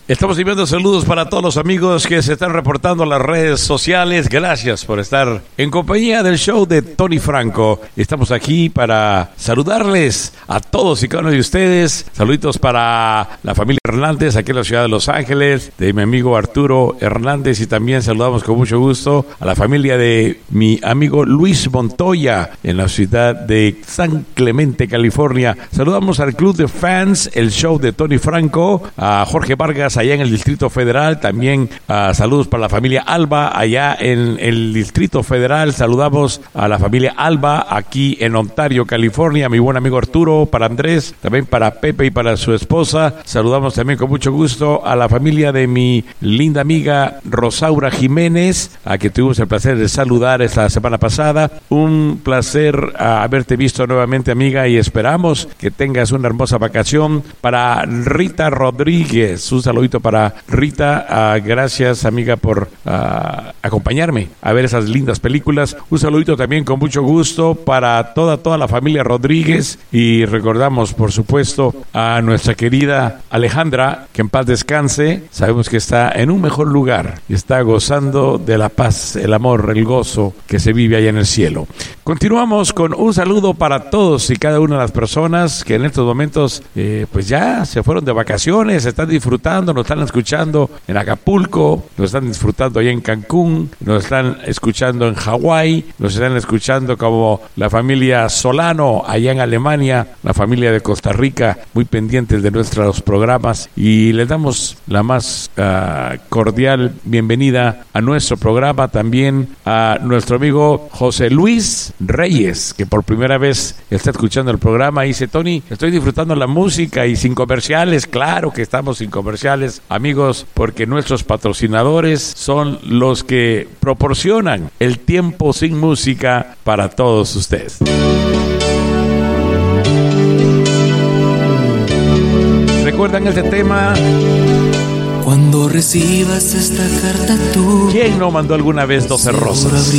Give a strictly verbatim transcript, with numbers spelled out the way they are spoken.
Estamos enviando saludos para todos los amigos que se están reportando en las redes sociales. Gracias por estar en compañía del show de Tony Franco. Estamos aquí para saludarles a todos y cada uno de ustedes. Saluditos para la familia Hernández aquí en la ciudad de Los Ángeles, de mi amigo Arturo Hernández, y también saludamos con mucho gusto a la familia de mi amigo Luis Montoya en la ciudad de San Clemente, California. Saludamos al club de fans, el show de Tony Franco, a Jorge Vargas allá en el Distrito Federal, también uh, saludos para la familia Alba allá en el Distrito Federal. Saludamos a la familia Alba aquí en Ontario, California, mi buen amigo Arturo, para Andrés, también para Pepe y para su esposa. Saludamos también con mucho gusto a la familia de mi linda amiga Rosaura Jiménez, a que tuvimos el placer de saludar esta semana pasada. Un placer uh, haberte visto nuevamente, amiga, y esperamos que tengas una hermosa vacación. Para Rita Rodríguez, un saludo para Rita, uh, gracias, amiga, por uh, acompañarme a ver esas lindas películas. Un saludito también con mucho gusto para toda, toda la familia Rodríguez, y recordamos, por supuesto, a nuestra querida Alejandra, que en paz descanse. Sabemos que está en un mejor lugar y está gozando de la paz, el amor, el gozo que se vive allá en el cielo. Continuamos con un saludo para todos y cada una de las personas que en estos momentos eh, pues ya se fueron de vacaciones, están disfrutando, nos están escuchando en Acapulco, nos están disfrutando allá en Cancún, nos están escuchando en Hawái, nos están escuchando como la familia Solano allá en Alemania, la familia de Costa Rica, muy pendientes de nuestros programas, y les damos la más uh, cordial bienvenida a nuestro programa. También a nuestro amigo José Luis Reyes, que por primera vez está escuchando el programa, y dice: Tony, estoy disfrutando la música y sin comerciales. Claro que estamos sin comerciales, amigos, porque nuestros patrocinadores son los que proporcionan el tiempo sin música para todos ustedes. ¿Recuerdan este tema? Cuando recibas esta carta tú, ¿quién no mandó alguna vez doce rosas?